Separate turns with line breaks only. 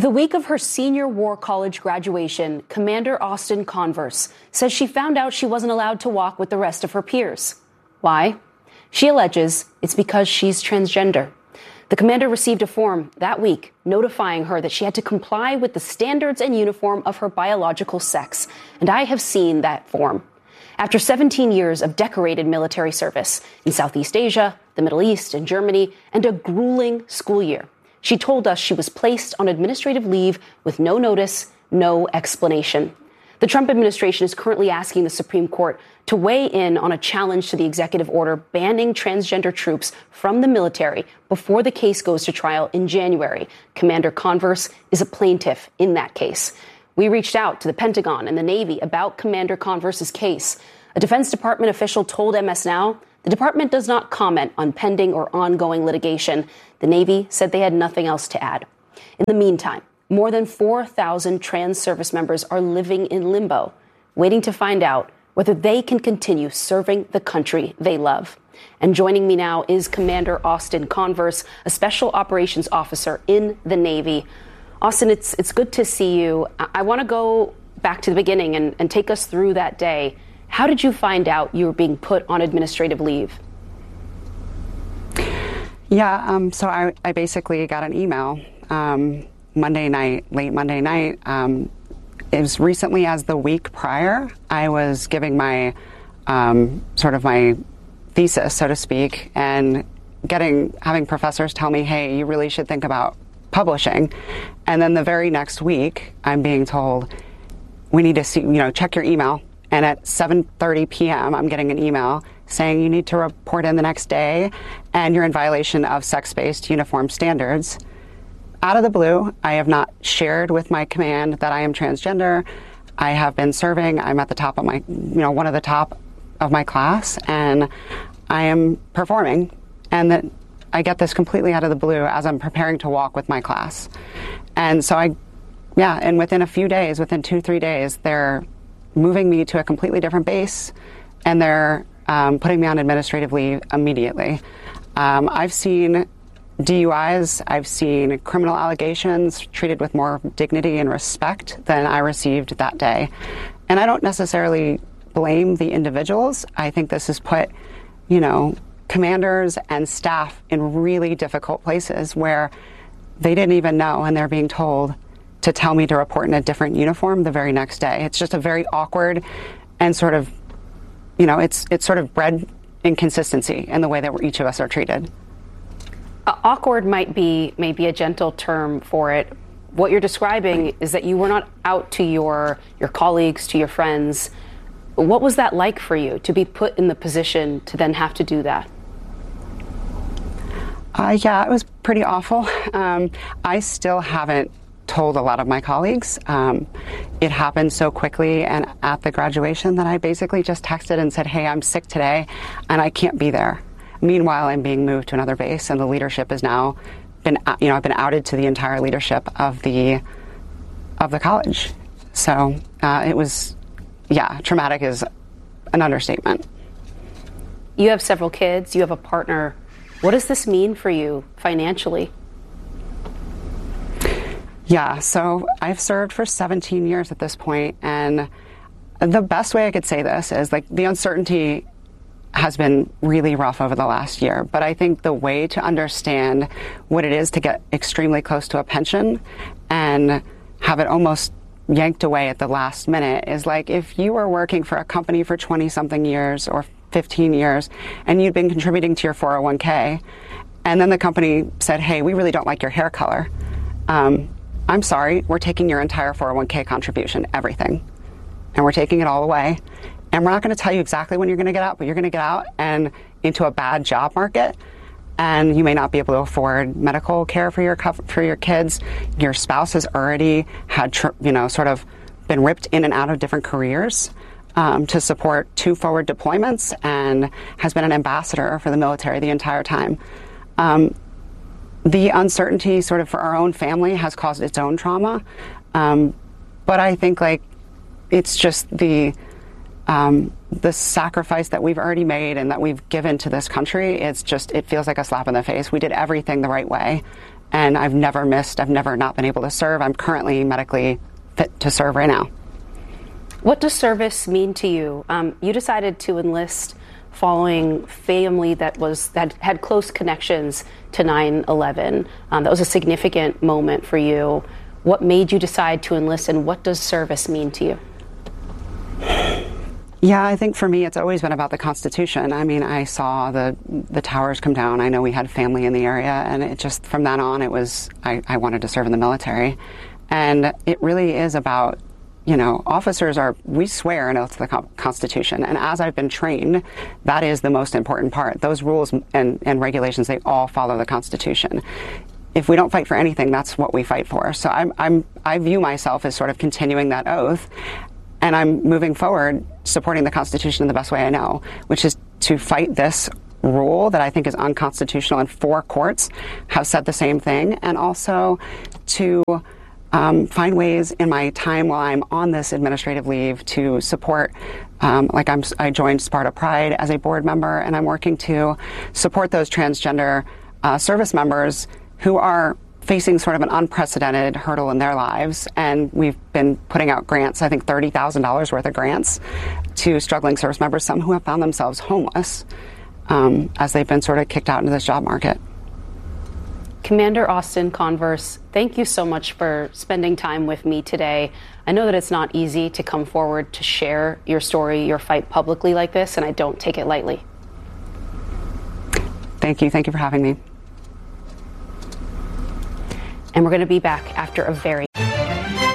The week of her senior war college graduation, Commander Austin Converse says she found out she wasn't allowed to walk with the rest of her peers. Why? She alleges it's because she's transgender. The commander received a form that week notifying her that she had to comply with the standards and uniform of her biological sex, and I have seen that form. After 17 years of decorated military service in Southeast Asia, the Middle East, and Germany, and a grueling school year, she told us she was placed on administrative leave with no notice, no explanation. The Trump administration is currently asking the Supreme Court to weigh in on a challenge to the executive order banning transgender troops from the military before the case goes to trial in January. Commander Converse is a plaintiff in that case. We reached out to the Pentagon and the Navy about Commander Converse's case. A Defense Department official told MS Now the department does not comment on pending or ongoing litigation. The Navy said they had nothing else to add. In the meantime, more than 4,000 trans service members are living in limbo, waiting to find out whether they can continue serving the country they love. And joining me now is Commander Austin Converse, a Special Operations Officer in the Navy. Austin, it's good to see you. I want to go back to the beginning and take us through that day. How did you find out you were being put on administrative leave?
Yeah, so I basically got an email Monday night, late Monday night. As recently as the week prior, I was giving my sort of my thesis, so to speak, and having professors tell me, hey, you really should think about publishing. And then the very next week, I'm being told, we need to see, check your email. And at 7:30 p.m., I'm getting an email saying you need to report in the next day and you're in violation of sex-based uniform standards. Out of the blue, I have not shared with my command that I am transgender. I have been serving. I'm at the top of my, one of the top of my class, and I am performing. And that I get this completely out of the blue as I'm preparing to walk with my class. And so and within a few days, within 2-3 days, they're moving me to a completely different base, and they're putting me on administrative leave immediately. I've seen DUIs, I've seen criminal allegations treated with more dignity and respect than I received that day. And I don't necessarily blame the individuals. I think this has put, commanders and staff in really difficult places where they didn't even know, and they're being told to tell me to report in a different uniform the very next day. It's just a very awkward and sort of, it's sort of bred inconsistency in the way that each of us are treated.
Awkward might be maybe a gentle term for it. What you're describing is that you were not out to your colleagues, to your friends. What was that like for you to be put in the position to then have to do that?
Yeah, it was pretty awful. I still haven't told a lot of my colleagues. It happened so quickly and at the graduation that I basically just texted and said, hey, I'm sick today and I can't be there. Meanwhile, I'm being moved to another base, and the leadership has now been, I've been outed to the entire leadership of the college. So it was, traumatic is an understatement.
You have several kids, you have a partner. What does this mean for you financially?
Yeah, so I've served for 17 years at this point, and the best way I could say this is the uncertainty has been really rough over the last year, but I think the way to understand what it is to get extremely close to a pension and have it almost yanked away at the last minute is if you were working for a company for 20-something years or 15 years and you'd been contributing to your 401k, and then the company said, hey, we really don't like your hair color. I'm sorry, we're taking your entire 401k contribution, everything, and we're taking it all away. And we're not going to tell you exactly when you're going to get out, but you're going to get out and into a bad job market, and you may not be able to afford medical care for your kids. Your spouse has already had, sort of been ripped in and out of different careers to support 2 forward deployments, and has been an ambassador for the military the entire time. The uncertainty sort of for our own family has caused its own trauma. But I think it's just the sacrifice that we've already made and that we've given to this country. It feels like a slap in the face. We did everything the right way. and I've never missed. I've never not been able to serve. I'm currently medically fit to serve right now.
What does service mean to you? You decided to enlist following family that had close connections to 9/11. That was a significant moment for you. What made you decide to enlist, and what does service mean to you?
Yeah, I think for me, it's always been about the Constitution. I mean, I saw the towers come down. I know we had family in the area, and it just, from then on, it was, I wanted to serve in the military. And it really is about, officers we swear an oath to the Constitution. And as I've been trained, that is the most important part. Those rules and regulations, they all follow the Constitution. If we don't fight for anything, that's what we fight for. So I view myself as sort of continuing that oath. And I'm moving forward supporting the Constitution in the best way I know, which is to fight this rule that I think is unconstitutional, and 4 courts have said the same thing, and also to find ways in my time while I'm on this administrative leave to support, I joined Sparta Pride as a board member, and I'm working to support those transgender service members who are facing sort of an unprecedented hurdle in their lives. And we've been putting out grants, I think $30,000 worth of grants to struggling service members, some who have found themselves homeless as they've been sort of kicked out into this job market.
Commander Austin Converse, thank you so much for spending time with me today. I know that it's not easy to come forward to share your story, your fight publicly like this, and I don't take it lightly.
Thank you. Thank you for having me.
And we're going to be back after a very